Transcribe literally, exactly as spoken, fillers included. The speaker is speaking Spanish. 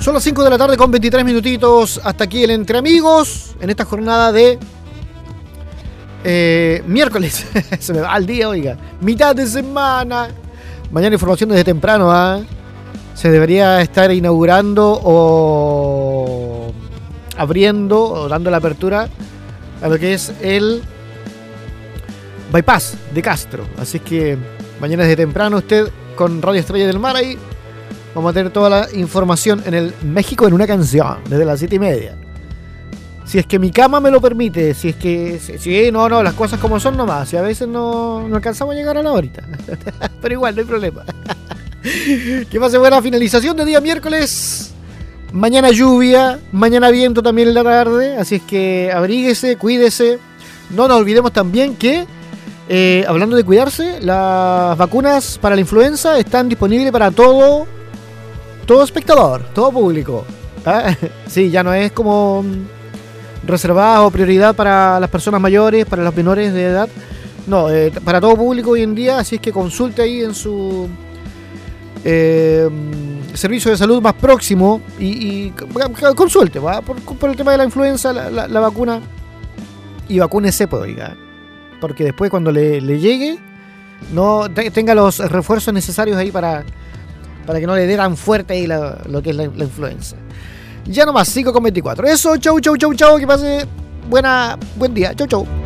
Son las cinco de la tarde con veintitrés minutitos. Hasta aquí el Entre Amigos en esta jornada de eh, miércoles. Se me va el día, oiga. Mitad de semana. Mañana información desde temprano. ¿eh? Se debería estar inaugurando o abriendo o dando la apertura a lo que es el bypass de Castro. Así que mañana desde temprano usted con Radio Estrella del Mar ahí. Vamos a tener toda la información en el México en una canción, desde las siete y media. Si es que mi cama me lo permite, si es que... Sí, sí, no, no, las cosas como son nomás. Si a veces no, no alcanzamos a llegar a la horita. Pero igual, no hay problema. Que pase buena finalización de día miércoles. Mañana lluvia, mañana viento también en la tarde. Así es que abríguese, cuídese. No nos olvidemos también que, eh, hablando de cuidarse, las vacunas para la influenza están disponibles para todo... todo espectador, todo público. ¿Ah? Sí, ya no es como reservada o prioridad para las personas mayores, para los menores de edad. No, eh, para todo público hoy en día. Así es que consulte ahí en su eh, servicio de salud más próximo y, y consulte, ¿va? Por, por el tema de la influenza, la, la, la vacuna. Y vacúnese, pues, oiga. Porque después cuando le, le llegue, no te, tenga los refuerzos necesarios ahí para... para que no le dé tan fuerte ahí la, lo que es la, la influenza. Ya nomás, cinco con veinticuatro. Eso, chau, chau, chau, chau. Que pase buena, buen día. Chau, chau.